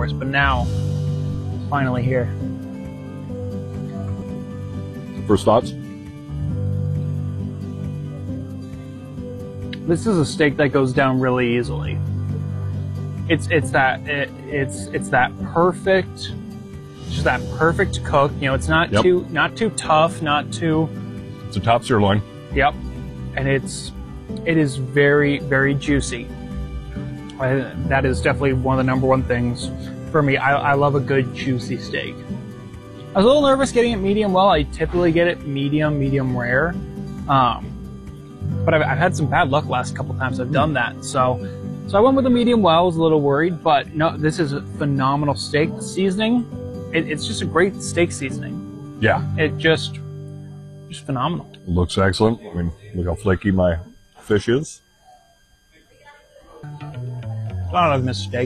hours, but now it's finally here. First thoughts? This is a steak that goes down really easily. It's that perfect, just that perfect cook. You know, it's not too tough, not too. It's a top sirloin. Yep, and it is very, very juicy. That is definitely one of the #1 things for me. I love a good juicy steak. I was a little nervous getting it medium well. I typically get it medium rare. But I've had some bad luck last couple times I've done that. So I went with a medium well. I was a little worried, but no, this is a phenomenal steak. The seasoning, it's just a great steak seasoning. Yeah. It just phenomenal. Looks excellent. I mean, look how flaky my fish is. I don't miss steak.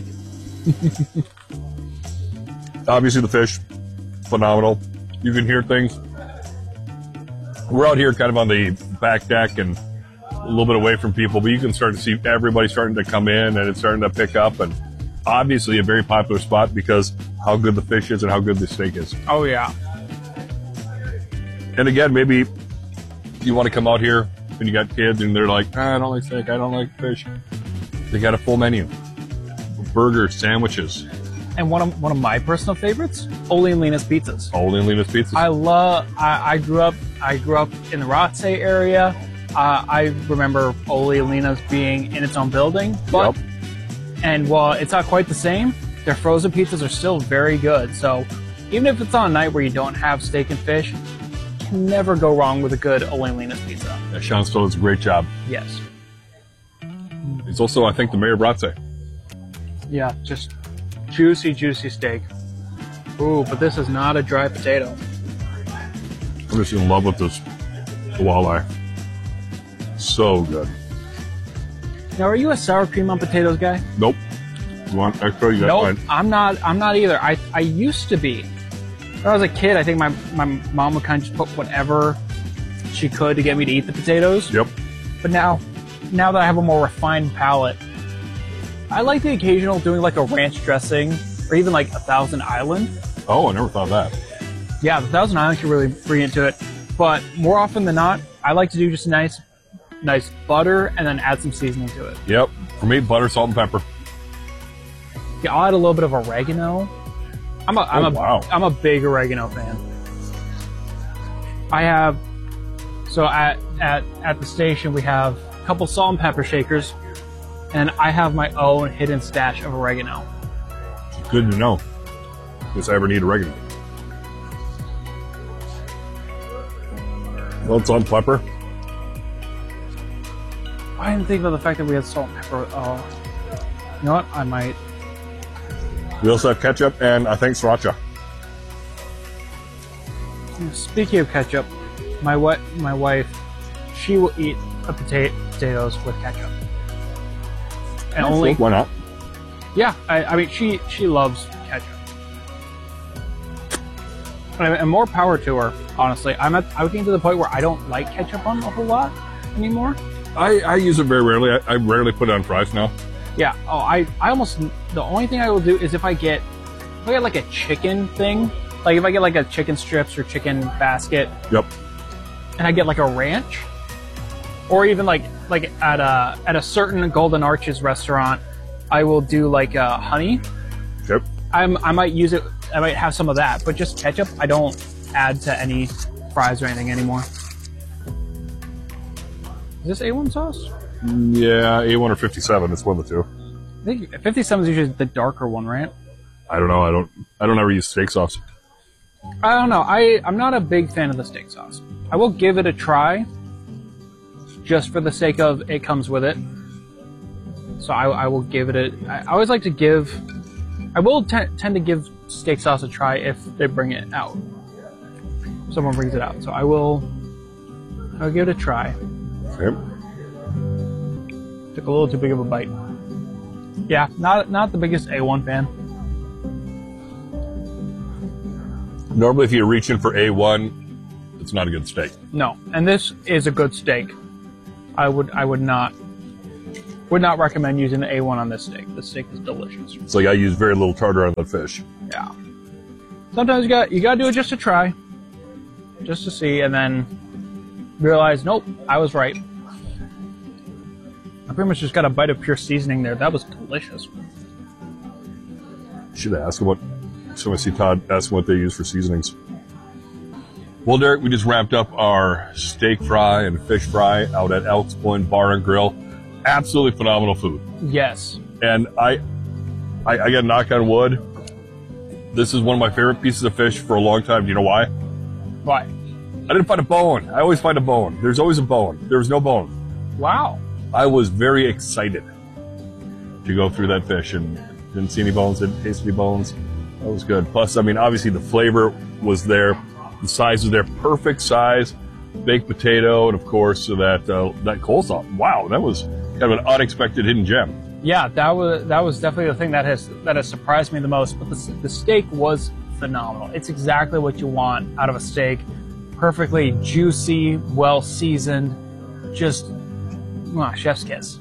Obviously the fish, phenomenal. You can hear things. We're out here kind of on the back deck and a little bit away from people, but you can start to see everybody starting to come in and it's starting to pick up, and obviously a very popular spot because how good the fish is and how good the steak is. Oh yeah. And again, maybe you want to come out here and you got kids and they're like, I don't like steak, I don't like fish. They got a full menu. Burgers, sandwiches. And one of my personal favorites, Oli and Lena's Pizzas. Oli and Lena's Pizzas. I grew up in the Rothsay area. I remember Oli and Lena's being in its own building. But, and while it's not quite the same, their frozen pizzas are still very good. So even if it's on a night where you don't have steak and fish, you can never go wrong with a good Oli and Lena's pizza. Yeah, Sean still does a great job. Yes. He's also, I think, the mayor of Rothsay. Yeah, just juicy steak. Ooh, but this is not a dry potato. I'm just in love with this walleye. So good. Now, are you a sour cream on potatoes guy? Nope. You want extra? You got Nope, mine. I'm not either. I used to be. When I was a kid, I think my mom would kind of just put whatever she could to get me to eat the potatoes. Yep. But now that I have a more refined palate, I like the occasional doing like a ranch dressing or even like a Thousand Island. Oh, I never thought of that. Yeah, the Thousand Island can really bring it to it. But more often than not, I like to do just nice butter and then add some seasoning to it. Yep. For me, butter, salt, and pepper. Yeah, I'll add a little bit of oregano. I'm a big oregano fan. I have, so at the station we have a couple salt and pepper shakers, and I have my own hidden stash of oregano. Good to know. If I ever need oregano. Well, salt and pepper. I didn't think about the fact that we had salt and pepper. Oh, you know what? I might. We also have ketchup and I think sriracha. Speaking of ketchup, my wife, she will eat potatoes with ketchup. And only. Why not? Yeah, I mean, she loves ketchup. And more power to her, honestly. I'm getting to the point where I don't like ketchup on a whole lot anymore. I use it very rarely. I rarely put it on fries now. Yeah. Oh, I almost, the only thing I will do is if I get like a chicken thing, like if I get like a chicken strips or chicken basket. Yep. And I get like a ranch, or even like at a certain Golden Arches restaurant, I will do like honey. Yep. I might use it. I might have some of that, but just ketchup, I don't add to any fries or anything anymore. Is this A1 sauce? Yeah, A1 or 57. It's one of the two. I think 57 is usually the darker one, right? I don't know. I don't ever use steak sauce. I don't know. I'm not a big fan of the steak sauce. I will give it a try, just for the sake of it comes with it. So I will give it I always like to give. I will tend to give steak sauce a try if they bring it out. If someone brings it out. So I'll give it a try. Okay. Took a little too big of a bite. Yeah, not the biggest A1 fan. Normally, if you're reaching for A1, it's not a good steak. No, and this is a good steak. I would not Would not recommend using the A1 on this steak. This steak is delicious. So I use very little tartar on the fish. Yeah. Sometimes you gotta do it just to try, just to see, and then realize, nope, I was right. I pretty much just got a bite of pure seasoning there. That was delicious. Should ask what. So I see Todd ask what they use for seasonings. Well, Derek, we just wrapped up our steak fry and fish fry out at Elks Point Bar and Grill. Absolutely phenomenal food. Yes. And I got to knock on wood. This is one of my favorite pieces of fish for a long time. Do you know why? Why? I didn't find a bone. I always find a bone. There's always a bone. There was no bone. Wow. I was very excited to go through that fish and didn't see any bones, didn't taste any bones. That was good. Plus, I mean, obviously the flavor was there. The size was there. Perfect size. Baked potato, and of course that coleslaw. Wow, that was kind of an unexpected hidden gem. Yeah, that was definitely the thing that has surprised me the most. But the steak was phenomenal. It's exactly what you want out of a steak. Perfectly juicy, well seasoned, just chef's kiss.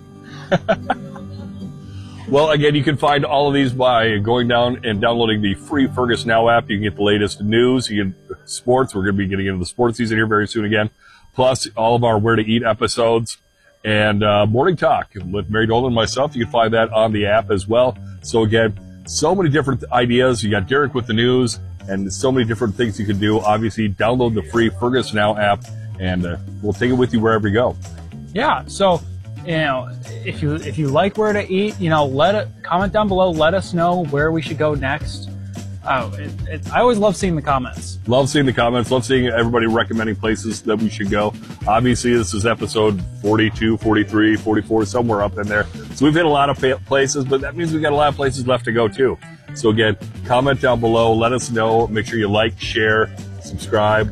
Well, again, you can find all of these by going down and downloading the free Fergus Now app. You can get the latest news, you get sports. We're going to be getting into the sports season here very soon again. Plus, all of our Where to Eat episodes and Morning Talk with Mary Dolan and myself. You can find that on the app as well. So again, so many different ideas. You got Derek with the news and so many different things you can do. Obviously, download the free Fergus Now app, and we'll take it with you wherever you go. Yeah, so if you like Where to Eat, comment down below. Let us know where we should go next. I always love seeing the comments. Love seeing the comments. Love seeing everybody recommending places that we should go. Obviously, this is episode 42, 43, 44, somewhere up in there. So we've hit a lot of places, but that means we've got a lot of places left to go too. So again, comment down below. Let us know. Make sure you like, share, subscribe.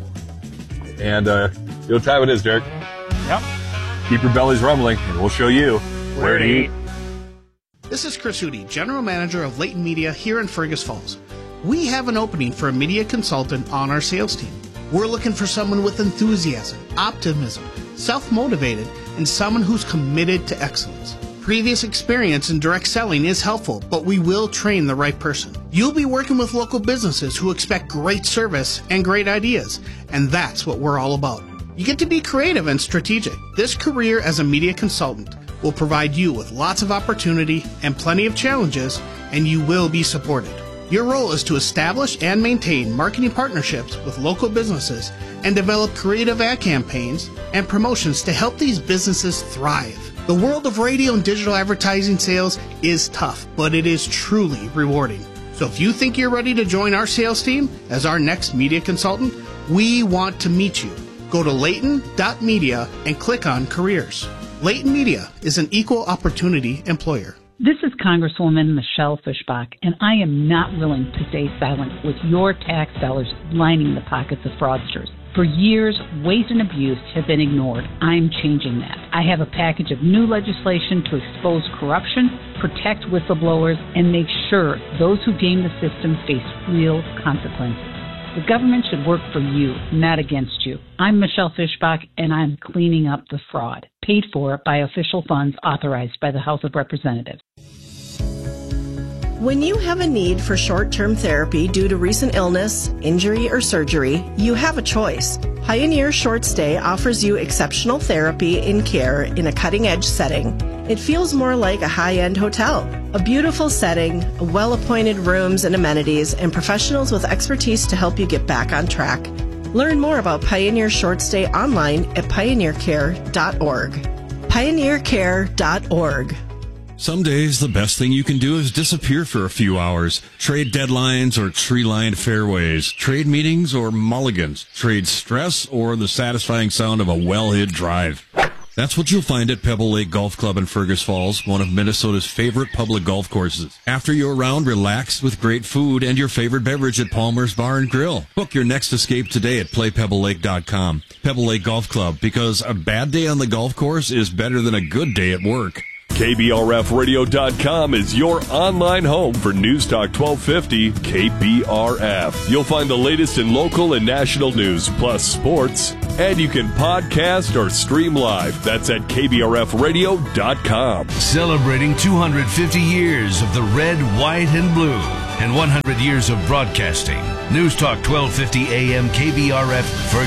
And you know what time it is, Derek? Yep. Keep your bellies rumbling, and we'll show you where to eat. This is Chris Hootie, General Manager of Layton Media here in Fergus Falls. We have an opening for a media consultant on our sales team. We're looking for someone with enthusiasm, optimism, self-motivated, and someone who's committed to excellence. Previous experience in direct selling is helpful, but we will train the right person. You'll be working with local businesses who expect great service and great ideas, and that's what we're all about. You get to be creative and strategic. This career as a media consultant will provide you with lots of opportunity and plenty of challenges, and you will be supported. Your role is to establish and maintain marketing partnerships with local businesses and develop creative ad campaigns and promotions to help these businesses thrive. The world of radio and digital advertising sales is tough, but it is truly rewarding. So if you think you're ready to join our sales team as our next media consultant, we want to meet you. Go to layton.media and click on Careers. Layton Media is an equal opportunity employer. This is Congresswoman Michelle Fischbach, and I am not willing to stay silent with your tax dollars lining the pockets of fraudsters. For years, waste and abuse have been ignored. I'm changing that. I have a package of new legislation to expose corruption, protect whistleblowers, and make sure those who game the system face real consequences. The government should work for you, not against you. I'm Michelle Fischbach, and I'm cleaning up the fraud, paid for by official funds authorized by the House of Representatives. When you have a need for short-term therapy due to recent illness, injury, or surgery, you have a choice. Pioneer Short Stay offers you exceptional therapy and care in a cutting-edge setting. It feels more like a high-end hotel. A beautiful setting, well-appointed rooms and amenities, and professionals with expertise to help you get back on track. Learn more about Pioneer Short Stay online at pioneercare.org. Pioneercare.org. Some days, the best thing you can do is disappear for a few hours. Trade deadlines or tree-lined fairways. Trade meetings or mulligans. Trade stress or the satisfying sound of a well-hit drive. That's what you'll find at Pebble Lake Golf Club in Fergus Falls, one of Minnesota's favorite public golf courses. After your round, relax with great food and your favorite beverage at Palmer's Bar and Grill. Book your next escape today at playpebblelake.com. Pebble Lake Golf Club, because a bad day on the golf course is better than a good day at work. KBRFradio.com is your online home for News Talk 1250 KBRF. You'll find the latest in local and national news, plus sports, And you can podcast or stream live. That's at KBRFradio.com. Celebrating 250 years of the red, white, and blue and 100 years of broadcasting. News Talk 1250 AM KBRF.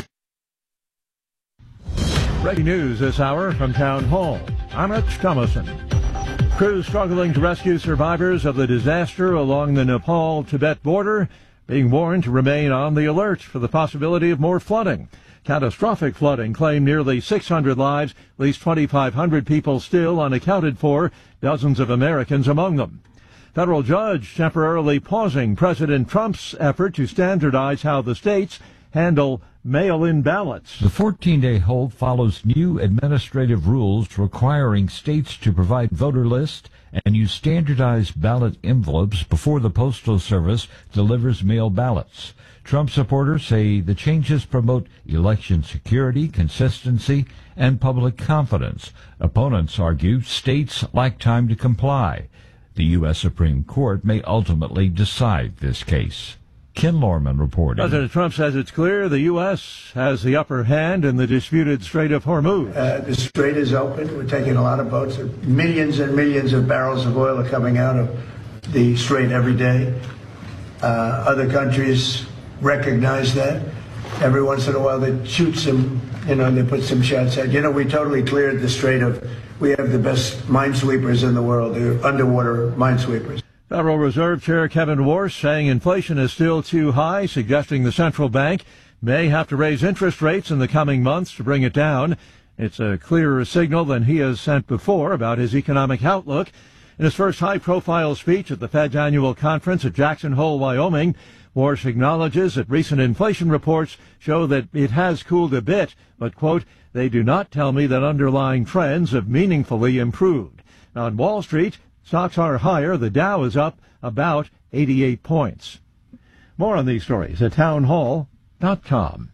Breaking news this hour from Town Hall. I'm Rich Thomason. Crews struggling to rescue survivors of the disaster along the Nepal-Tibet border being warned to remain on the alert for the possibility of more flooding. Catastrophic flooding claimed nearly 600 lives, at least 2,500 people still unaccounted for, dozens of Americans among them. Federal judge temporarily pausing President Trump's effort to standardize how the states handle mail-in ballots. The 14-day hold follows new administrative rules requiring states to provide voter lists and use standardized ballot envelopes before the Postal Service delivers mail ballots. Trump supporters say the changes promote election security, consistency, and public confidence. Opponents argue states lack time to comply. The U.S. Supreme Court may ultimately decide this case. Ken Lorman reporting. President Trump says it's clear the U.S. has the upper hand in the disputed Strait of Hormuz. The strait is open. We're taking a lot of boats. Millions and millions of barrels of oil are coming out of the strait every day. Other countries recognize that. Every once in a while they shoot some, they put some shots at. We totally cleared the strait of, we have the best minesweepers in the world, the underwater minesweepers. Federal Reserve Chair Kevin Warsh saying inflation is still too high, suggesting the central bank may have to raise interest rates in the coming months to bring it down. It's a clearer signal than he has sent before about his economic outlook. In his first high-profile speech at the Fed's annual conference at Jackson Hole, Wyoming, Warsh acknowledges that recent inflation reports show that it has cooled a bit, but, quote, they do not tell me that underlying trends have meaningfully improved. On Wall Street, stocks are higher. The Dow is up about 88 points. More on these stories at townhall.com.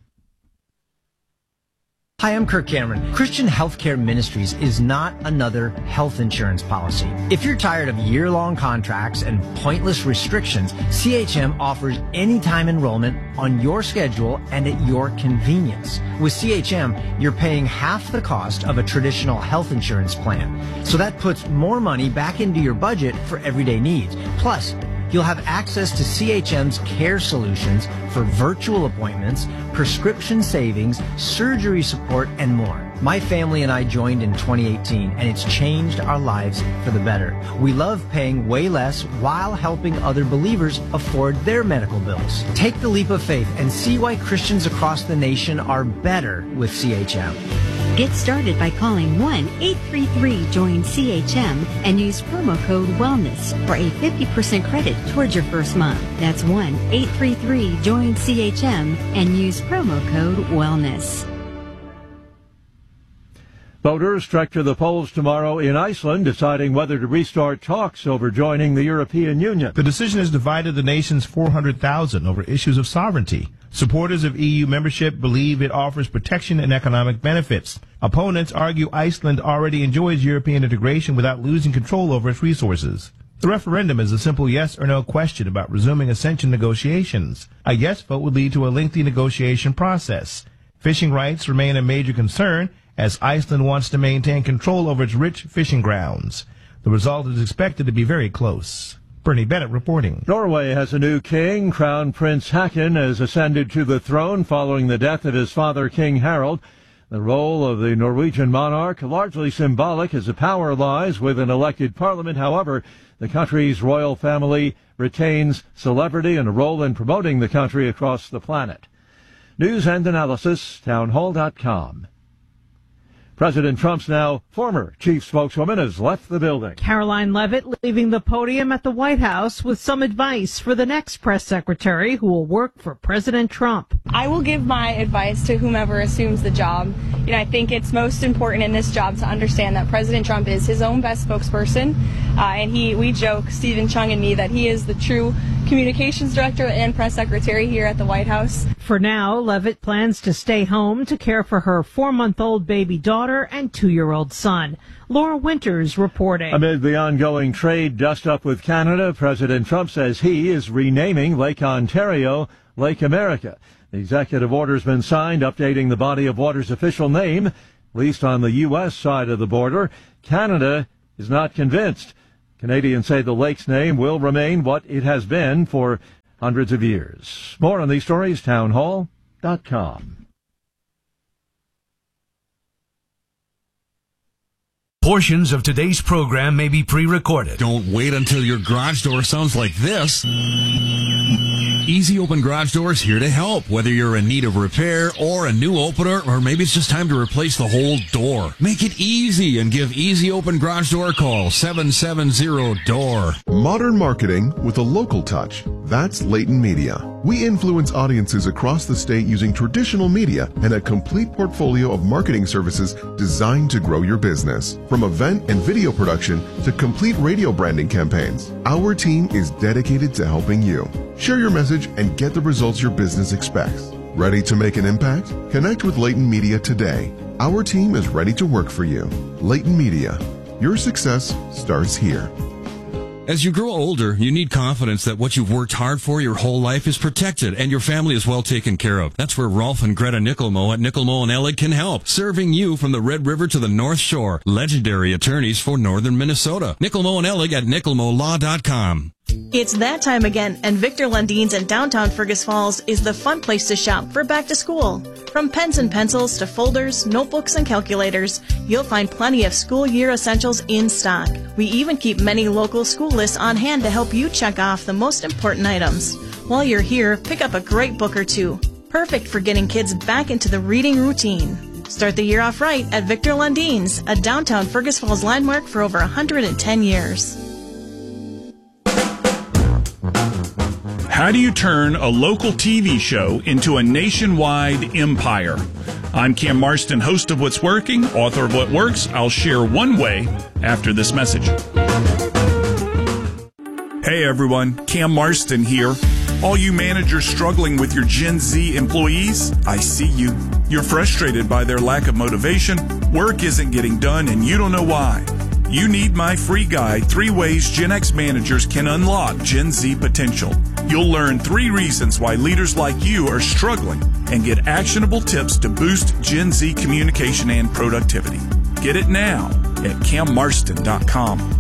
Hi, I'm Kirk Cameron. Christian Healthcare Ministries is not another health insurance policy. If you're tired of year-long contracts and pointless restrictions, CHM offers anytime enrollment on your schedule and at your convenience. With CHM, you're paying half the cost of a traditional health insurance plan. So that puts more money back into your budget for everyday needs. Plus, you'll have access to CHM's care solutions for virtual appointments, prescription savings, surgery support, and more. My family and I joined in 2018, and it's changed our lives for the better. We love paying way less while helping other believers afford their medical bills. Take the leap of faith and see why Christians across the nation are better with CHM. Get started by calling 1-833-JOIN-CHM and use promo code WELLNESS for a 50% credit towards your first month. That's 1-833-JOIN-CHM and use promo code WELLNESS. Voters trek to the polls tomorrow in Iceland, deciding whether to restart talks over joining the European Union. The decision has divided the nation's 400,000 over issues of sovereignty. Supporters of EU membership believe it offers protection and economic benefits. Opponents argue Iceland already enjoys European integration without losing control over its resources. The referendum is a simple yes or no question about resuming accession negotiations. A yes vote would lead to a lengthy negotiation process. Fishing rights remain a major concern, as Iceland wants to maintain control over its rich fishing grounds. The result is expected to be very close. Bernie Bennett reporting. Norway has a new king. Crown Prince Haakon has ascended to the throne following the death of his father, King Harald. The role of the Norwegian monarch, largely symbolic, as the power lies with an elected parliament. However, the country's royal family retains celebrity and a role in promoting the country across the planet. News and analysis, townhall.com. President Trump's now former chief spokeswoman has left the building. Caroline Leavitt leaving the podium at the White House with some advice for the next press secretary who will work for President Trump. I will give my advice to whomever assumes the job. I think it's most important in this job to understand that President Trump is his own best spokesperson. And we joke, Stephen Chung and me, that he is the true communications director and press secretary here at the White House. For now, Leavitt plans to stay home to care for her 4-month-old baby daughter and 2-year-old son. Laura Winters reporting. Amid the ongoing trade dust-up with Canada, President Trump says he is renaming Lake Ontario Lake America. The executive order's been signed, updating the body of water's official name, at least on the U.S. side of the border. Canada is not convinced. Canadians say the lake's name will remain what it has been for hundreds of years. More on these stories, townhall.com. Portions of today's program may be pre-recorded. Don't wait until your garage door sounds like this. Easy Open Garage Doors here to help. Whether you're in need of repair or a new opener, or maybe it's just time to replace the whole door. Make it easy and give Easy Open Garage Door a call, 770-DOOR. Modern marketing with a local touch. That's Leighton Media. We influence audiences across the state using traditional media and a complete portfolio of marketing services designed to grow your business. From event and video production to complete radio branding campaigns, our team is dedicated to helping you. Share your message and get the results your business expects. Ready to make an impact? Connect with Leighton Media today. Our team is ready to work for you. Leighton Media. Your success starts here. As you grow older, you need confidence that what you've worked hard for your whole life is protected and your family is well taken care of. That's where Rolf and Greta Nickelmo at Nickelmo and Ellig can help, serving you from the Red River to the North Shore. Legendary attorneys for Northern Minnesota. Nickelmo and Ellig at nickelmolaw.com. It's that time again, and Victor Lundine's in downtown Fergus Falls is the fun place to shop for back to school. From pens and pencils to folders, notebooks, and calculators, you'll find plenty of school year essentials in stock. We even keep many local school lists on hand to help you check off the most important items. While you're here, pick up a great book or two. Perfect for getting kids back into the reading routine. Start the year off right at Victor Lundine's, a downtown Fergus Falls landmark for over 110 years. How do you turn a local TV show into a nationwide empire? I'm Cam Marston, host of What's Working, author of What Works. I'll share one way after this message. Hey everyone, Cam Marston here. All you managers struggling with your Gen Z employees, I see you. You're frustrated by their lack of motivation, work isn't getting done, and you don't know why. You need my free guide, 3 Ways Gen X Managers Can Unlock Gen Z Potential. You'll learn 3 reasons why leaders like you are struggling and get actionable tips to boost Gen Z communication and productivity. Get it now at cammarston.com.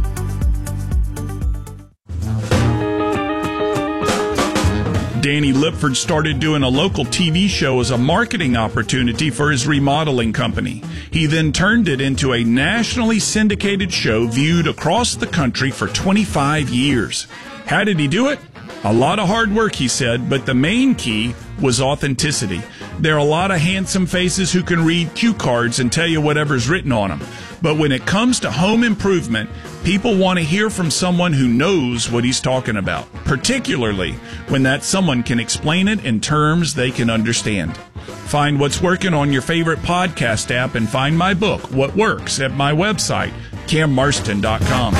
Danny Lipford started doing a local TV show as a marketing opportunity for his remodeling company. He then turned it into a nationally syndicated show viewed across the country for 25 years. How did he do it? A lot of hard work, he said, but the main key was authenticity. There are a lot of handsome faces who can read cue cards and tell you whatever's written on them. But when it comes to home improvement, people want to hear from someone who knows what he's talking about, particularly when that someone can explain it in terms they can understand. Find What's Working on your favorite podcast app and find my book, What Works, at my website, cammarston.com.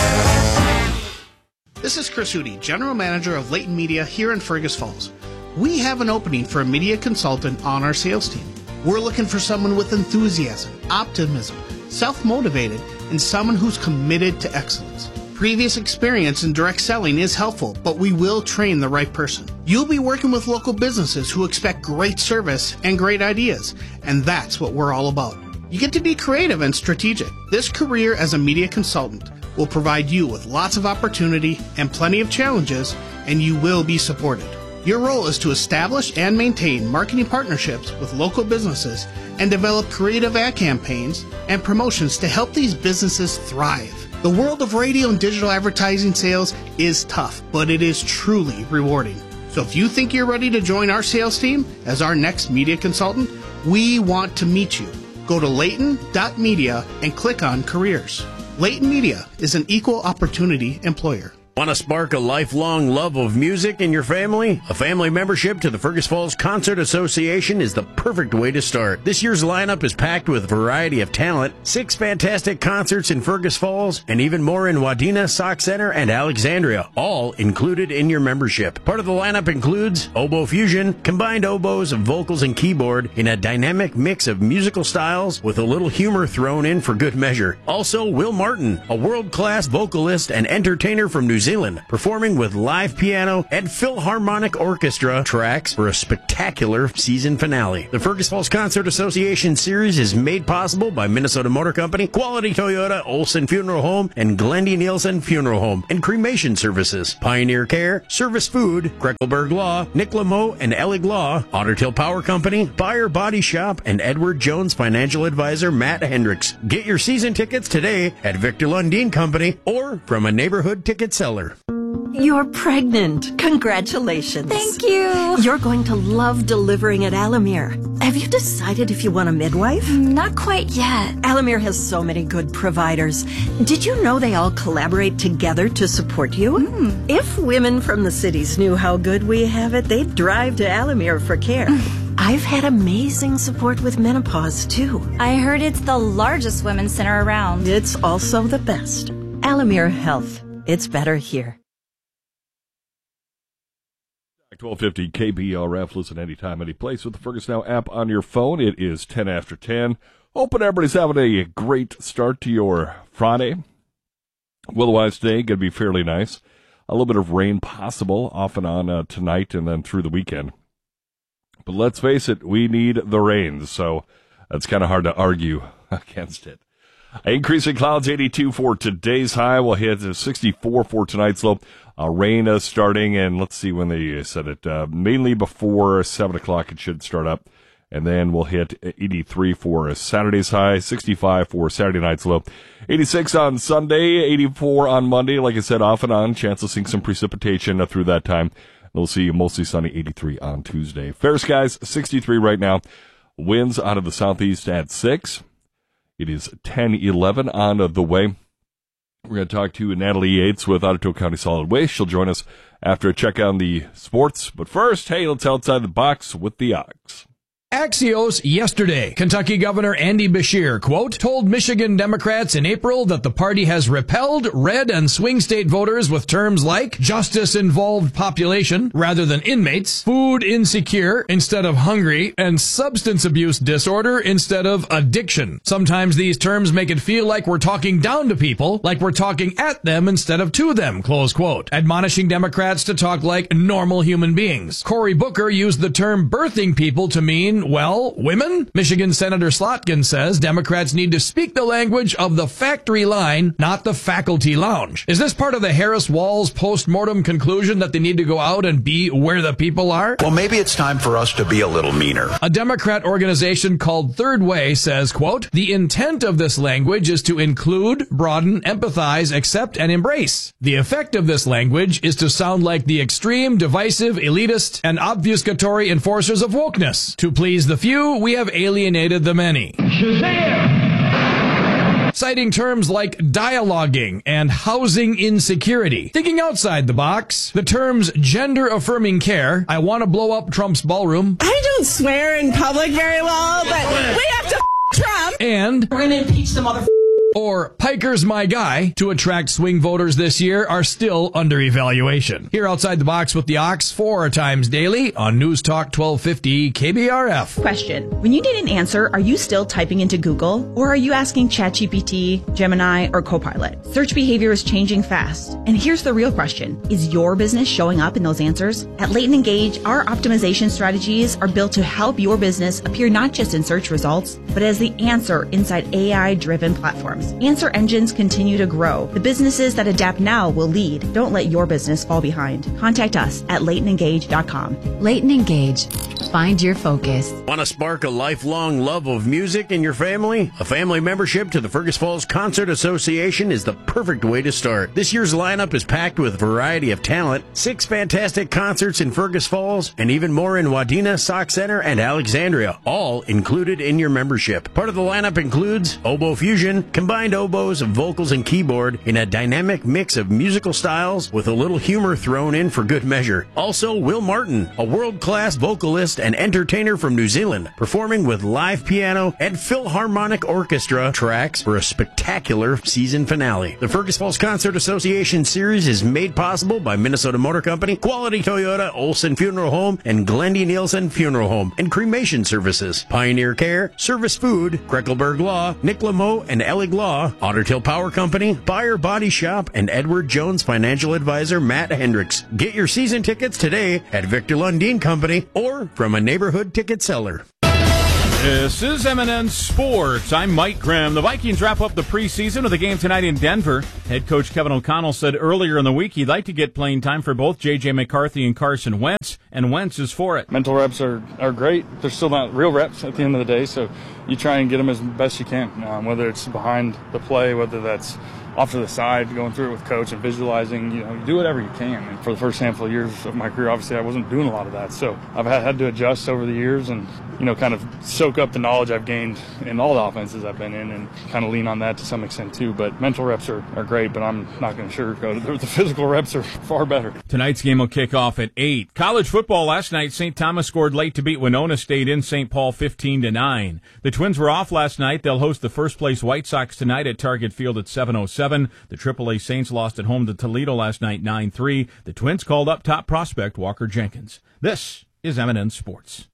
This is Chris Hootie, General Manager of Leighton Media here in Fergus Falls. We have an opening for a media consultant on our sales team. We're looking for someone with enthusiasm, optimism, self-motivated, and someone who's committed to excellence. Previous experience in direct selling is helpful, but we will train the right person. You'll be working with local businesses who expect great service and great ideas, and that's what we're all about. You get to be creative and strategic. This career as a media consultant will provide you with lots of opportunity and plenty of challenges, and you will be supported. Your role is to establish and maintain marketing partnerships with local businesses and develop creative ad campaigns and promotions to help these businesses thrive. The world of radio and digital advertising sales is tough, but it is truly rewarding. So if you think you're ready to join our sales team as our next media consultant, we want to meet you. Go to layton.media and click on careers. Leighton Media is an equal opportunity employer. Want to spark a lifelong love of music in your family? A family membership to the Fergus Falls Concert Association is the perfect way to start. This year's lineup is packed with a variety of talent, 6 fantastic concerts in Fergus Falls, and even more in Wadena, Sauk Center, and Alexandria, all included in your membership. Part of the lineup includes Oboe Fusion, combined oboes, vocals, and keyboard in a dynamic mix of musical styles with a little humor thrown in for good measure. Also, Will Martin, a world-class vocalist and entertainer from New Zealand, performing with live piano and Philharmonic Orchestra tracks for a spectacular season finale. The Fergus Falls Concert Association Series is made possible by Minnesota Motor Company, Quality Toyota, Olson Funeral Home, and Glendy Nielsen Funeral Home and Cremation Services, Pioneer Care, Service Food, Kreckelberg Law, Nick Lameau and Ellig Law, Otter Tail Power Company, Buyer Body Shop, and Edward Jones Financial Advisor Matt Hendricks. Get your season tickets today at Victor Lundin Company or from a neighborhood ticket seller. You're pregnant. Congratulations. Thank you. You're going to love delivering at Alamere. Have you decided if you want a midwife? Not quite yet. Alamere has so many good providers. Did you know they all collaborate together to support you? If women from the cities knew how good we have it, they'd drive to Alamere for care. I've had amazing support with menopause, too. I heard it's the largest women's center around. It's also the best. Alamere Health. It's better here. 1250 KBRF. Listen anytime, any place with the Fergus Now app on your phone. It is 10 after 10. Hoping everybody's having a great start to your Friday. Weather-wise today, going to be fairly nice. A little bit of rain possible off and on tonight and then through the weekend. But let's face it, we need the rain, so it's kind of hard to argue against it. Increasing clouds, 82 for today's high. We'll hit 64 for tonight's low. Rain starting, and let's see when they said it. Mainly before 7 o'clock it should start up. And then we'll hit 83 for Saturday's high, 65 for Saturday night's low. 86 on Sunday, 84 on Monday. Like I said, off and on. Chance of seeing some precipitation through that time. We'll see mostly sunny, 83 on Tuesday. Fair skies, 63 right now. Winds out of the southeast at 6. It is 10:11 on the way. We're going to talk to Natalie Yates with Ottawa County Solid Waste. She'll join us after a check on the sports. But first, hey, let's outside the box with the Ox. Axios yesterday. Kentucky Governor Andy Beshear, quote, told Michigan Democrats in April that the party has repelled red and swing state voters with terms like justice-involved population rather than inmates, food insecure instead of hungry, and substance abuse disorder instead of addiction. Sometimes these terms make it feel like we're talking down to people, like we're talking at them instead of to them, close quote, admonishing Democrats to talk like normal human beings. Cory Booker used the term birthing people to mean, well, women? Michigan Senator Slotkin says Democrats need to speak the language of the factory line, not the faculty lounge. Is this part of the Harris-Walz post-mortem conclusion that they need to go out and be where the people are? Well, maybe it's time for us to be a little meaner. A Democrat organization called Third Way says, quote, the intent of this language is to include, broaden, empathize, accept, and embrace. The effect of this language is to sound like the extreme, divisive, elitist, and obfuscatory enforcers of wokeness. To please the few, we have alienated the many. Shazam! Citing terms like dialoguing and housing insecurity. Thinking outside the box, the terms gender-affirming care, I want to blow up Trump's ballroom. I don't swear in public very well, but we have to Trump. And we're going to impeach the mother or Piker's my guy to attract swing voters this year are still under evaluation. Here outside the box with the Ox 4 times daily on News Talk 1250 KBRF. Question. When you need an answer, are you still typing into Google or are you asking ChatGPT, Gemini, or Copilot? Search behavior is changing fast. And here's the real question. Is your business showing up in those answers? At Leighton Engage, our optimization strategies are built to help your business appear not just in search results, but as the answer inside AI-driven platforms. Answer engines continue to grow. The businesses that adapt now will lead. Don't let your business fall behind. Contact us at LeightonEngage.com. Leighton Engage. Find your focus. Want to spark a lifelong love of music in your family? A family membership to the Fergus Falls Concert Association is the perfect way to start. This year's lineup is packed with a variety of talent, 6 fantastic concerts in Fergus Falls, and even more in Wadena, Sauk Center, and Alexandria, all included in your membership. Part of the lineup includes Oboe Fusion, combined oboes, vocals, and keyboard in a dynamic mix of musical styles with a little humor thrown in for good measure. Also, Will Martin, a world-class vocalist and entertainer from New Zealand, performing with live piano and Philharmonic Orchestra tracks for a spectacular season finale. The Fergus Falls Concert Association Series is made possible by Minnesota Motor Company, Quality Toyota, Olson Funeral Home, and Glendy Nielsen Funeral Home and Cremation Services, Pioneer Care, Service Food, Krekelberg Law, Nick Lameau and Elig Law, Otter Tail Power Company, Buyer Body Shop, and Edward Jones Financial Advisor Matt Hendricks. Get your season tickets today at Victor Lundin Company or from a neighborhood ticket seller. This is M&N Sports. I'm Mike Grimm. The Vikings wrap up the preseason with a game tonight in Denver. Head coach Kevin O'Connell said earlier in the week he'd like to get playing time for both J.J. McCarthy and Carson Wentz, and Wentz is for it. Mental reps are great. They're still not real reps at the end of the day, so you try and get them as best you can, whether it's behind the play, whether that's off to the side, going through it with coach and visualizing, you do whatever you can. And for the first handful of years of my career, obviously I wasn't doing a lot of that. So I've had to adjust over the years and, kind of soak up the knowledge I've gained in all the offenses I've been in and kind of lean on that to some extent too. But mental reps are great, but I'm not going to sugarcoat it. The physical reps are far better. Tonight's game will kick off at 8. College football last night, St. Thomas scored late to beat Winona State in St. Paul 15-9. The Twins were off last night. They'll host the first-place White Sox tonight at Target Field at 7:07. The AAA Saints lost at home to Toledo last night 9-3. The Twins called up top prospect Walker Jenkins. This is M&N Sports.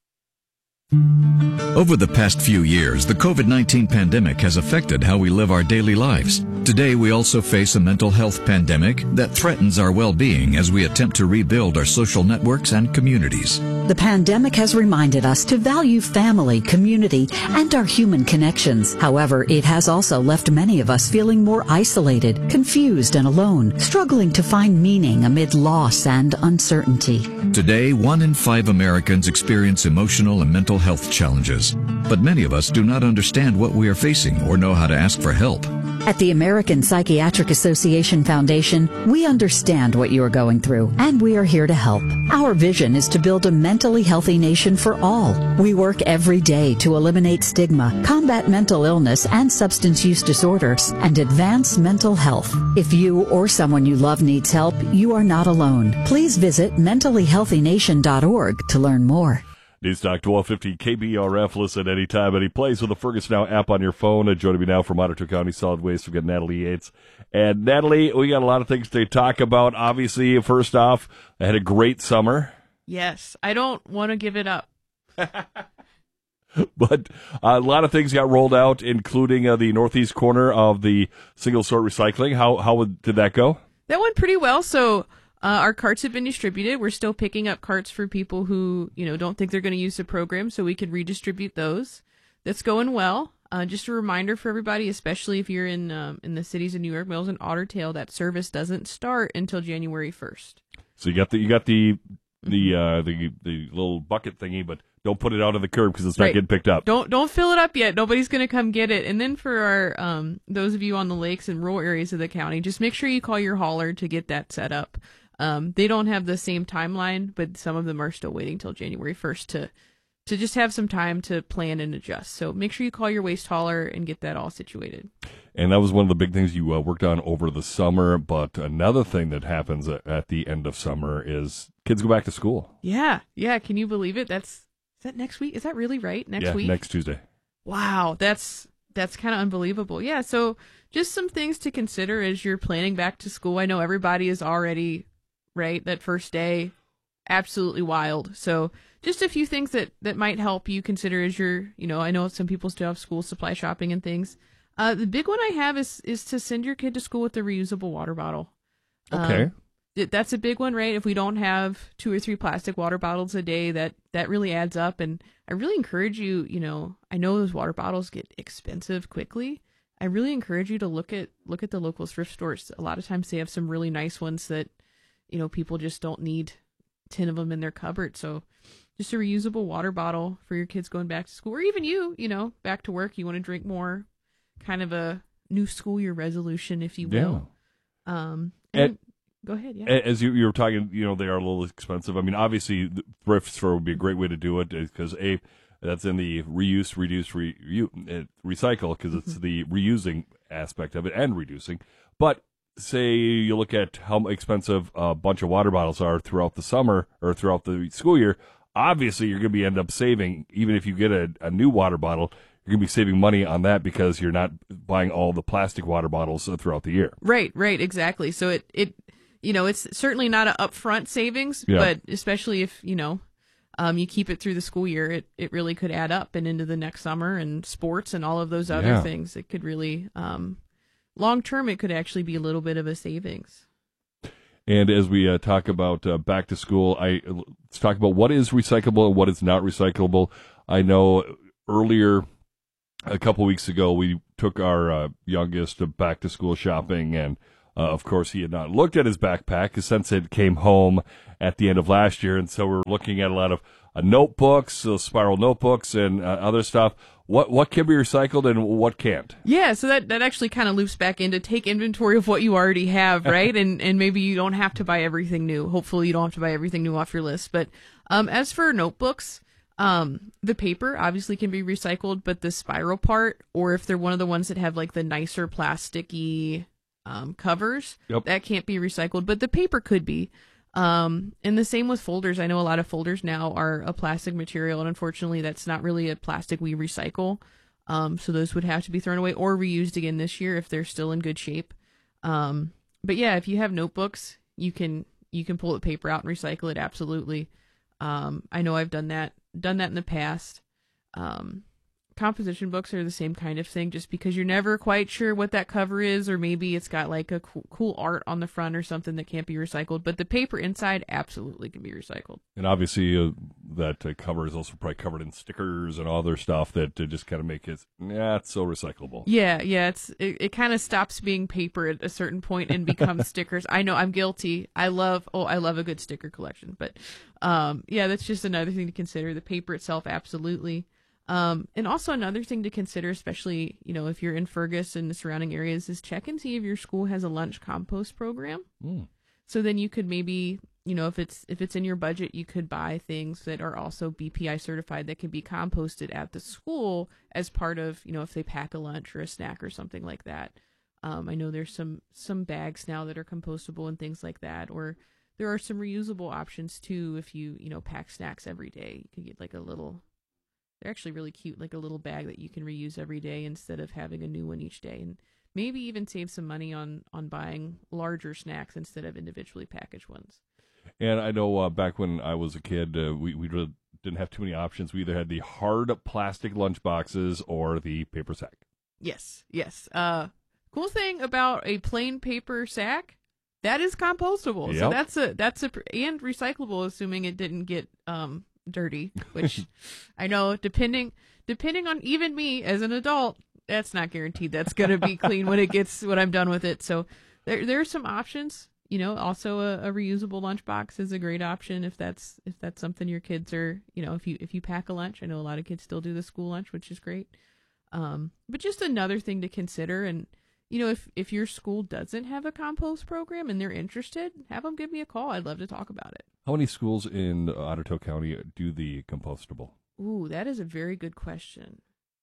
Over the past few years, the COVID-19 pandemic has affected how we live our daily lives. Today, we also face a mental health pandemic that threatens our well-being as we attempt to rebuild our social networks and communities. The pandemic has reminded us to value family, community, and our human connections. However, it has also left many of us feeling more isolated, confused, and alone, struggling to find meaning amid loss and uncertainty. Today, 1 in 5 Americans experience emotional and mental health challenges, but many of us do not understand what we are facing or know how to ask for help. At the American Psychiatric Association Foundation, we understand what you are going through, and we are here to help. Our vision is to build a mentally healthy nation for all. We work every day to eliminate stigma, combat mental illness and substance use disorders, and advance mental health. If you or someone you love needs help, you are not alone. Please visit mentallyhealthynation.org to learn more. Newstalk 1250 KBRF. Listen anytime, any place with the Fergus Now app on your phone. Joining me now from Otter County Solid Waste, we've got Natalie Yates. And Natalie, we got a lot of things to talk about. Obviously, first off, I had a great summer. Yes, I don't want to give it up. But a lot of things got rolled out, including the northeast corner of the single sort recycling. How did that go? That went pretty well. So our carts have been distributed. We're still picking up carts for people who, don't think they're going to use the program, so we can redistribute those. That's going well. Just a reminder for everybody, especially if you're in the cities of New York, Mills, and Otter Tail, that service doesn't start until January 1st. So you got the little bucket thingy, but don't put it out on the curb because it's not getting picked up. Don't fill it up yet. Nobody's going to come get it. And then for our those of you on the lakes and rural areas of the county, just make sure you call your hauler to get that set up. They don't have the same timeline, but some of them are still waiting till January 1st to just have some time to plan and adjust. So make sure you call your waste hauler and get that all situated. And that was one of the big things you worked on over the summer. But another thing that happens at the end of summer is kids go back to school. Yeah. Can you believe it? Is that next week? Is that really right? Next week? Yeah, next Tuesday. Wow, that's kind of unbelievable. Yeah, so just some things to consider as you're planning back to school. I know everybody is already, right, that first day, absolutely wild. So just a few things that might help you consider as you're, I know some people still have school supply shopping and things. The big one I have is to send your kid to school with a reusable water bottle. Okay. That's a big one, right? If we don't have 2 or 3 plastic water bottles a day, that really adds up. And I really encourage you, I know those water bottles get expensive quickly. I really encourage you to look at the local thrift stores. A lot of times they have some really nice ones that, people just don't need 10 of them in their cupboard. So just a reusable water bottle for your kids going back to school, or even you back to work. You want to drink more, kind of a new school year resolution, if you will. Go ahead. Yeah. As you were talking, they are a little expensive. I mean, obviously, the thrift store would be a great way to do it because that's in the reuse, reduce, recycle, because it's the reusing aspect of it and reducing. But say you look at how expensive a bunch of water bottles are throughout the summer or throughout the school year. Obviously, you're going to end up saving, even if you get a new water bottle, you're going to be saving money on that because you're not buying all the plastic water bottles throughout the year. Right, exactly. So it's certainly not an upfront savings, but especially if, you keep it through the school year, it really could add up and into the next summer and sports and all of those other things. It could really, long term, it could actually be a little bit of a savings. And as we talk about back to school, let's talk about what is recyclable and what is not recyclable. I know earlier, a couple weeks ago, we took our youngest back to school shopping, and of course, he had not looked at his backpack since it came home at the end of last year, and so we're looking at a lot of notebooks, spiral notebooks, and other stuff. What can be recycled and what can't? Yeah, so that actually kind of loops back into take inventory of what you already have, right? and maybe you don't have to buy everything new. Hopefully, you don't have to buy everything new off your list. But as for notebooks, the paper obviously can be recycled, but the spiral part, or if they're one of the ones that have like the nicer plasticky covers, that can't be recycled, but the paper could be. And the same with folders. I know a lot of folders now are a plastic material, and unfortunately that's not really a plastic we recycle. So those would have to be thrown away or reused again this year if they're still in good shape. But yeah, if you have notebooks, you can pull the paper out and recycle it. Absolutely. I know I've done that in the past. Composition books are the same kind of thing, just because you're never quite sure what that cover is, or maybe it's got like a cool art on the front or something that can't be recycled, but the paper inside absolutely can be recycled. And obviously that cover is also probably covered in stickers and other stuff that just kind of make it, it's so recyclable. Yeah, it kind of stops being paper at a certain point and becomes stickers. I know, I'm guilty. I love a good sticker collection, but that's just another thing to consider. The paper itself, absolutely. And also another thing to consider, especially, if you're in Fergus and the surrounding areas, is check and see if your school has a lunch compost program. So then you could maybe, if it's in your budget, you could buy things that are also BPI certified that can be composted at the school as part of, if they pack a lunch or a snack or something like that. I know there's some bags now that are compostable and things like that, or there are some reusable options too. If you, pack snacks every day, you could get like they're actually really cute, like a little bag that you can reuse every day instead of having a new one each day. And maybe even save some money on buying larger snacks instead of individually packaged ones. And I know back when I was a kid, we really didn't have too many options. We either had the hard plastic lunch boxes or the paper sack. Yes. Cool thing about a plain paper sack, that is compostable. Yep. So that's and recyclable, assuming it didn't get dirty, which I know depending on even me as an adult, that's not guaranteed that's going to be clean when I'm done with it. So there are some options. Also a reusable lunchbox is a great option if that's something your kids are, if you pack a lunch. I know a lot of kids still do the school lunch, which is great. But just another thing to consider, and if your school doesn't have a compost program and they're interested, have them give me a call. I'd love to talk about it. How many schools in Otter County do the compostable? Ooh, that is a very good question.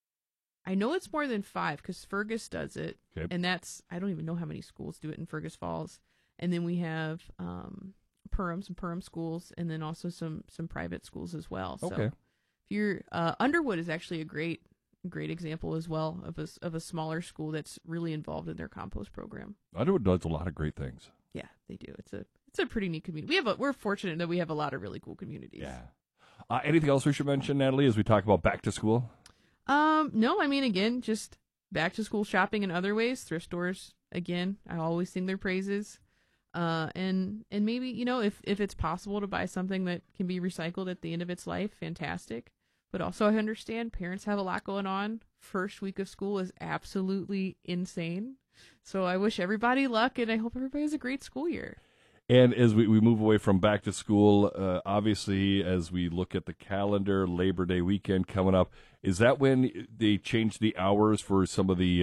I know it's more than 5 because Fergus does it. Okay. And I don't even know how many schools do it in Fergus Falls. And then we have some Perham schools, and then also some private schools as well. So okay. If you're, Underwood is actually a great example as well of a smaller school that's really involved in their compost program. Underwood does a lot of great things. Yeah, they do. It's a pretty neat community. We're fortunate that we have a lot of really cool communities. Yeah. Anything else we should mention, Natalie, as we talk about back to school? No, I mean, again, just back to school shopping in other ways. Thrift stores, again, I always sing their praises. And maybe, if it's possible to buy something that can be recycled at the end of its life, fantastic. But also I understand parents have a lot going on. First week of school is absolutely insane. So I wish everybody luck, and I hope everybody has a great school year. And as we move away from back to school, obviously, as we look at the calendar, Labor Day weekend coming up, is that when they change the hours for some of the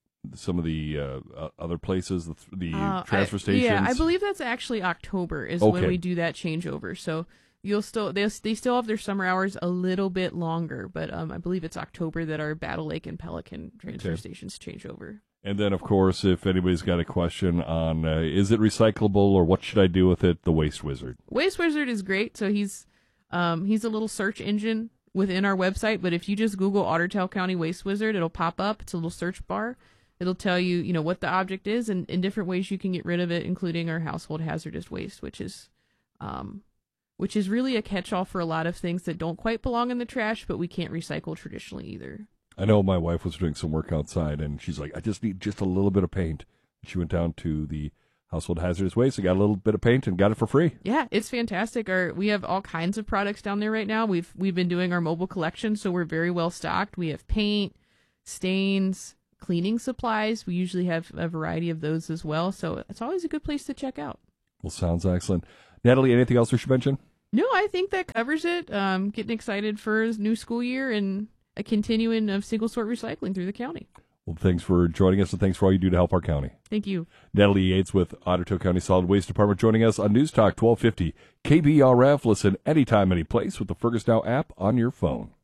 other places, the transfer stations? Yeah, I believe that's actually October is when we do that changeover. So they still have their summer hours a little bit longer, but I believe it's October that our Battle Lake and Pelican transfer stations change over. And then, of course, if anybody's got a question on is it recyclable or what should I do with it, the Waste Wizard. Waste Wizard is great. So he's a little search engine within our website, but if you just Google Otter Tail County Waste Wizard, it'll pop up. It's a little search bar. It'll tell you, what the object is and in different ways you can get rid of it, including our household hazardous waste, which is really a catch-all for a lot of things that don't quite belong in the trash, but we can't recycle traditionally either. I know my wife was doing some work outside, and she's like, I just need just a little bit of paint. She went down to the household hazardous waste and got a little bit of paint and got it for free. Yeah, it's fantastic. We have all kinds of products down there right now. We've been doing our mobile collection, so we're very well stocked. We have paint, stains, cleaning supplies. We usually have a variety of those as well, so it's always a good place to check out. Well, sounds excellent. Natalie, anything else we should mention? No, I think that covers it. Getting excited for a new school year and a continuing of single-sort recycling through the county. Well, thanks for joining us, and thanks for all you do to help our county. Thank you. Natalie Yates with Otter Tail County Solid Waste Department joining us on News Talk 1250 KBRF. Listen anytime, any place with the Fergus Now app on your phone.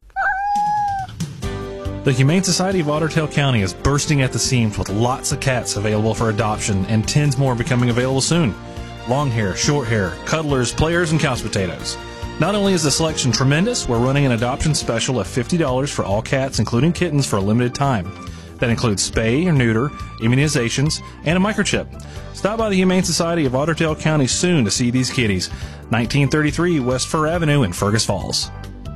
The Humane Society of Otter Tail County is bursting at the seams with lots of cats available for adoption and tens more becoming available soon. Long hair, short hair, cuddlers, players, and couch potatoes. Not only is the selection tremendous, we're running an adoption special of $50 for all cats, including kittens, for a limited time. That includes spay or neuter, immunizations, and a microchip. Stop by the Humane Society of Otter Tail County soon to see these kitties. 1933 West Fur Avenue in Fergus Falls.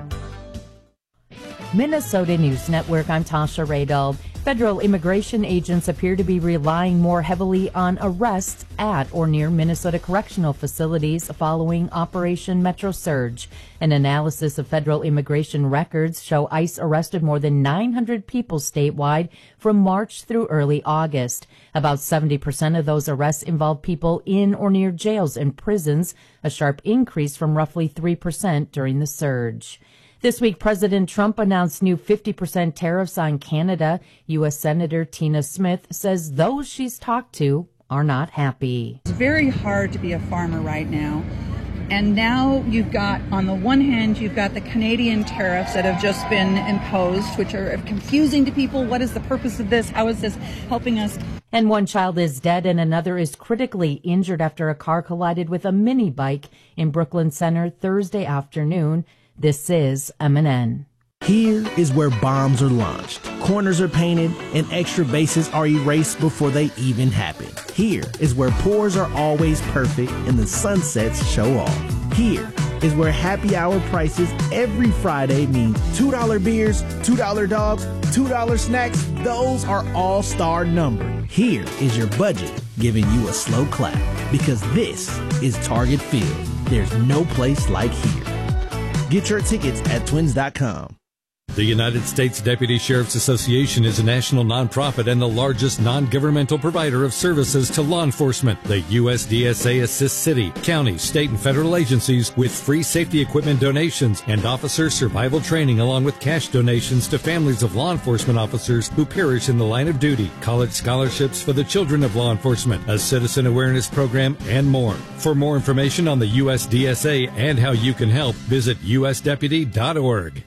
Minnesota News Network, I'm Tasha Radel. Federal immigration agents appear to be relying more heavily on arrests at or near Minnesota correctional facilities following Operation Metro Surge. An analysis of federal immigration records show ICE arrested more than 900 people statewide from March through early August. About 70% of those arrests involve people in or near jails and prisons, a sharp increase from roughly 3% during the surge. This week, President Trump announced new 50% tariffs on Canada. U.S. Senator Tina Smith says those she's talked to are not happy. It's very hard to be a farmer right now. And now you've got, on the one hand, you've got the Canadian tariffs that have just been imposed, which are confusing to people. What is the purpose of this? How is this helping us? And one child is dead and another is critically injured after a car collided with a mini bike in Brooklyn Center Thursday afternoon. This is MNN. Here is where bombs are launched, corners are painted, and extra bases are erased before they even happen. Here is where pours are always perfect and the sunsets show off. Here is where happy hour prices every Friday mean $2 beers, $2 dogs, $2 snacks. Those are all-star numbered. Here is your budget giving you a slow clap because this is Target Field. There's no place like here. Get your tickets at twins.com. The United States Deputy Sheriff's Association is a national nonprofit and the largest non-governmental provider of services to law enforcement. The USDSA assists city, county, state, and federal agencies with free safety equipment donations and officer survival training, along with cash donations to families of law enforcement officers who perish in the line of duty, college scholarships for the children of law enforcement, a citizen awareness program, and more. For more information on the USDSA and how you can help, visit usdeputy.org.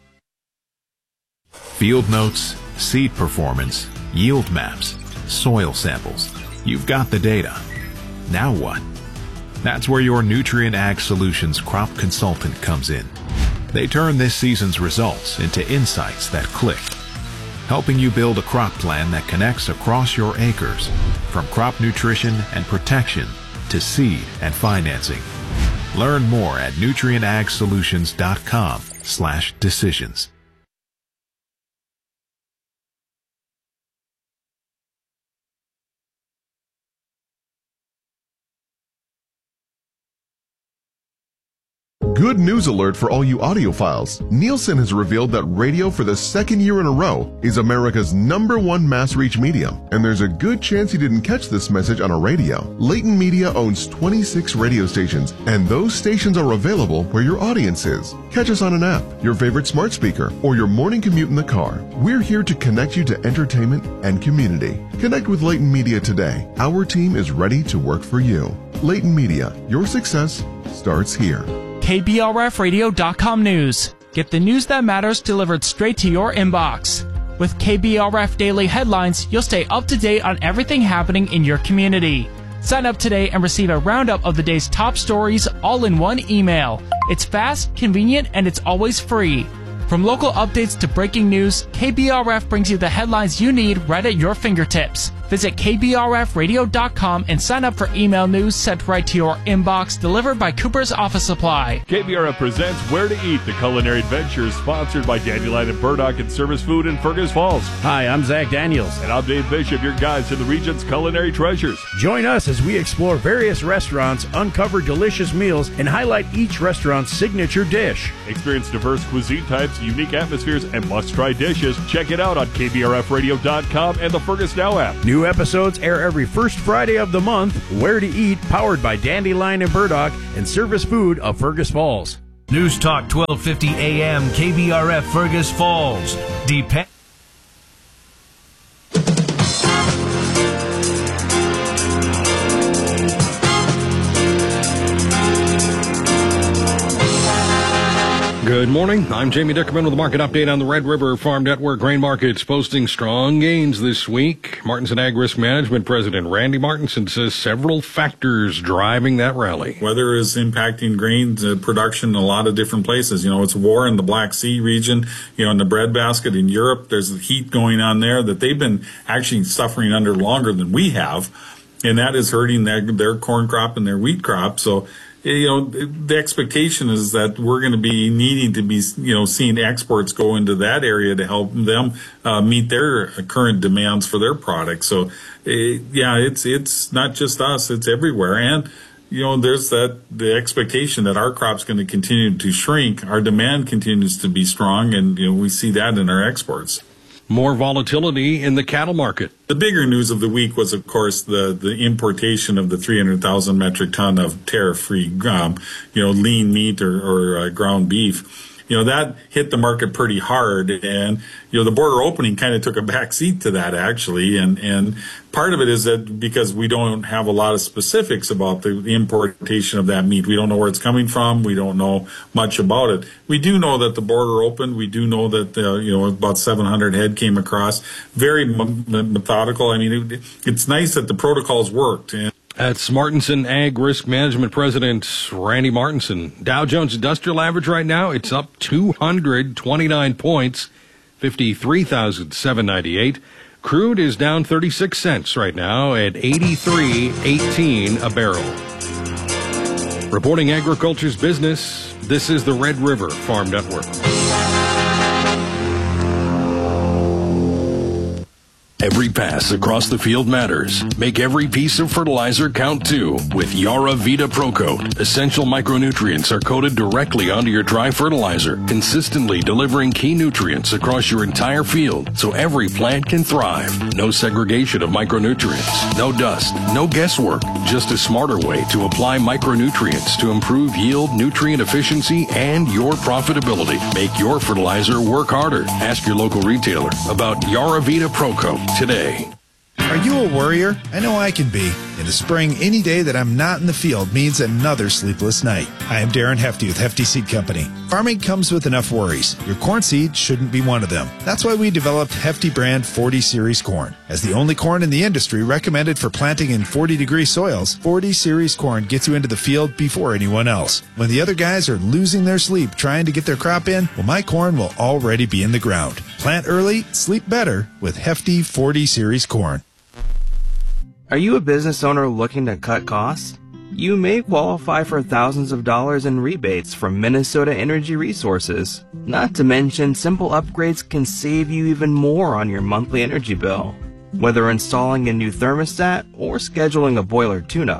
Field notes, seed performance, yield maps, soil samples. You've got the data. Now what? That's where your Nutrient Ag Solutions crop consultant comes in. They turn this season's results into insights that click, helping you build a crop plan that connects across your acres, from crop nutrition and protection to seed and financing. Learn more at nutrientagsolutions.com/decisions. Good good news alert for all you audiophiles. Nielsen has revealed that radio for the second year in a row is America's #1 mass reach medium, and there's a good chance you didn't catch this message on a radio. Leighton Media owns 26 radio stations, and those stations are available where your audience is. Catch us on an app, your favorite smart speaker, or your morning commute in the car. We're here to connect you to entertainment and community. Connect with Leighton Media today. Our team is ready to work for you. Leighton Media, your success starts here. KBRFradio.com News. Get the news that matters delivered straight to your inbox. With KBRF Daily Headlines, you'll stay up to date on everything happening in your community. Sign up today and receive a roundup of the day's top stories all in one email. It's fast, convenient, and it's always free. From local updates to breaking news, KBRF brings you the headlines you need right at your fingertips. Visit KBRFradio.com and sign up for email news sent right to your inbox, delivered by Cooper's Office Supply. KBRF presents Where to Eat, the culinary adventure sponsored by Dandelion and Burdock and Service Food in Fergus Falls. Hi, I'm Zach Daniels. And I'm Dave Bishop, your guides to the region's culinary treasures. Join us as we explore various restaurants, uncover delicious meals, and highlight each restaurant's signature dish. Experience diverse cuisine types, unique atmospheres, and must-try dishes. Check it out on KBRFradio.com and the Fergus Now app. New episodes air every first Friday of the month. Where to Eat, powered by Dandelion and Burdock and Service Food of Fergus Falls. News Talk 1250 AM, KBRF Fergus Falls. Good morning. I'm Jamie Dickerman with a market update on the Red River Farm Network. Grain markets posting strong gains this week. Martinson Ag Risk Management President Randy Martinson says several factors driving that rally. Weather is impacting grain production in a lot of different places. You know, it's war in the Black Sea region, you know, in the breadbasket in Europe. There's heat going on there that they've been actually suffering under longer than we have. And that is hurting their corn crop and their wheat crop. So, you know, the expectation is that we're going to be needing to be, you know, seeing exports go into that area to help them meet their current demands for their products. So, yeah, it's not just us; it's everywhere. And you know, there's the expectation that our crop's going to continue to shrink. Our demand continues to be strong, and you know, we see that in our exports. More volatility in the cattle market. The bigger news of the week was, of course, the importation of the 300,000 metric ton of tariff-free, lean meat or ground beef. You know, that hit the market pretty hard, and, you know, the border opening kind of took a back seat to that, actually, and part of it is that because we don't have a lot of specifics about the importation of that meat. We don't know where it's coming from. We don't know much about it. We do know that the border opened. We do know that, about 700 head came across. Very methodical. I mean, it's nice that the protocols worked. That's Martinson Ag Risk Management President Randy Martinson. Dow Jones Industrial Average right now, it's up 229 points, 53,798. Crude is down 36 cents right now at 83.18 a barrel. Reporting agriculture's business, this is the Red River Farm Network. Every pass across the field matters. Make every piece of fertilizer count too with Yara Vita Pro Coat. Essential micronutrients are coated directly onto your dry fertilizer, consistently delivering key nutrients across your entire field so every plant can thrive. No segregation of micronutrients, no dust, no guesswork, just a smarter way to apply micronutrients to improve yield, nutrient efficiency, and your profitability. Make your fertilizer work harder. Ask your local retailer about Yara Vita Pro Coat today. Are you a worrier? I know I can be. In the spring, any day that I'm not in the field means another sleepless night. I am Darren Hefty with Hefty Seed Company. Farming comes with enough worries. Your corn seed shouldn't be one of them. That's why we developed Hefty brand 40 Series corn. As the only corn in the industry recommended for planting in 40-degree soils, 40 Series corn gets you into the field before anyone else. When the other guys are losing their sleep trying to get their crop in, well, my corn will already be in the ground. Plant early, sleep better with Hefty 40 Series corn. Are you a business owner looking to cut costs? You may qualify for thousands of dollars in rebates from Minnesota Energy Resources. Not to mention, simple upgrades can save you even more on your monthly energy bill. Whether installing a new thermostat or scheduling a boiler tune-up,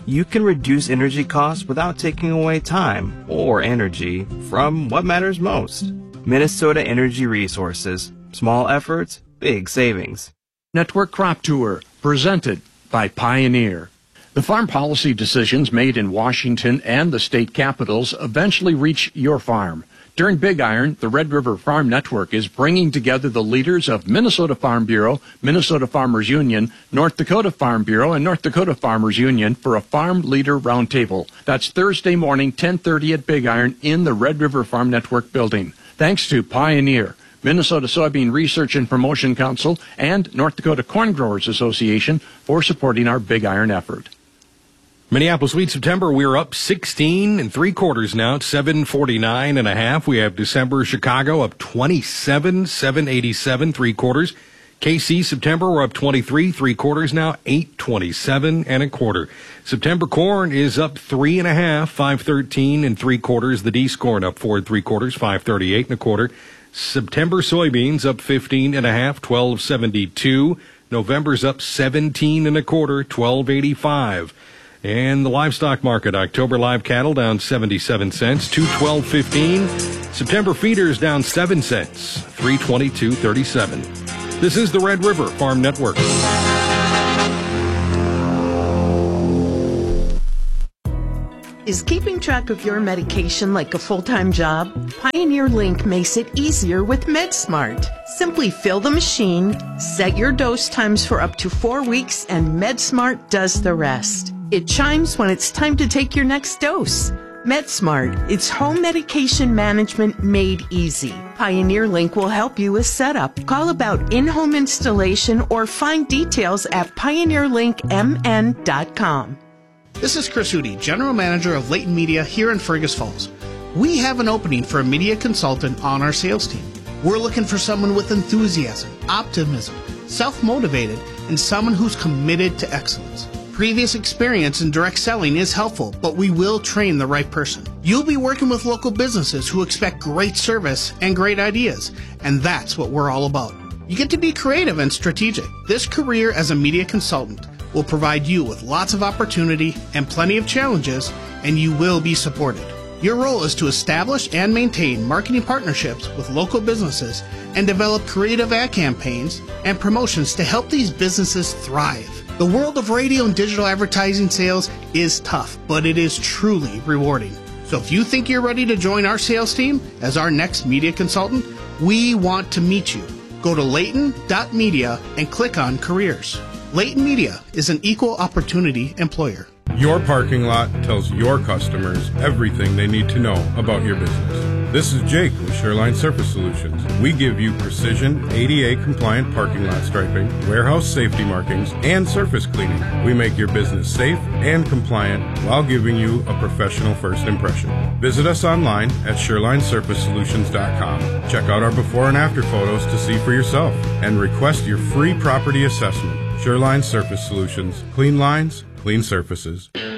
you can reduce energy costs without taking away time or energy from what matters most. Minnesota Energy Resources. Small efforts, big savings. Network Crop Tour, presented by Pioneer. The farm policy decisions made in Washington and the state capitals eventually reach your farm. During Big Iron, the Red River Farm Network is bringing together the leaders of Minnesota Farm Bureau, Minnesota Farmers Union, North Dakota Farm Bureau, and North Dakota Farmers Union for a Farm Leader Roundtable. That's Thursday morning, 10:30 at Big Iron in the Red River Farm Network building. Thanks to Pioneer, Minnesota Soybean Research and Promotion Council, and North Dakota Corn Growers Association for supporting our Big Iron effort. Minneapolis wheat September, we're up 16 3/4 now, 749.5. We have December Chicago up 27, 787 3/4. KC September, we're up 23 3/4 now, 827 1/4. September corn is up 3.5, 513 3/4. The D corn up 4 3/4, 538 1/4. September soybeans up 15.5, 1272. November's up 17 1/4, 1285. And the livestock market, October live cattle down 77 cents, 212.15. September feeders down 7 cents, 322.37. This is the Red River Farm Network. Is keeping track of your medication like a full-time job? Pioneer Link makes it easier with MedSmart. Simply fill the machine, set your dose times for up to 4 weeks, and MedSmart does the rest. It chimes when it's time to take your next dose. MedSmart, it's home medication management made easy. Pioneer Link will help you with setup. Call about in-home installation or find details at pioneerlinkmn.com. This is Chris Hootie, General Manager of Leighton Media here in Fergus Falls. We have an opening for a media consultant on our sales team. We're looking for someone with enthusiasm, optimism, self-motivated, and someone who's committed to excellence. Previous experience in direct selling is helpful, but we will train the right person. You'll be working with local businesses who expect great service and great ideas, and that's what we're all about. You get to be creative and strategic. This career as a media consultant will provide you with lots of opportunity and plenty of challenges, and you will be supported. Your role is to establish and maintain marketing partnerships with local businesses and develop creative ad campaigns and promotions to help these businesses thrive. The world of radio and digital advertising sales is tough, but it is truly rewarding. So if you think you're ready to join our sales team as our next media consultant, we want to meet you. Go to Leighton.media and click on Careers. Leighton Media is an equal opportunity employer. Your parking lot tells your customers everything they need to know about your business. This is Jake with Shoreline Surface Solutions. We give you precision ADA-compliant parking lot striping, warehouse safety markings, and surface cleaning. We make your business safe and compliant while giving you a professional first impression. Visit us online at ShorelineSurfaceSolutions.com. Check out our before and after photos to see for yourself and request your free property assessment. Shoreline Surface Solutions. Clean lines, clean surfaces.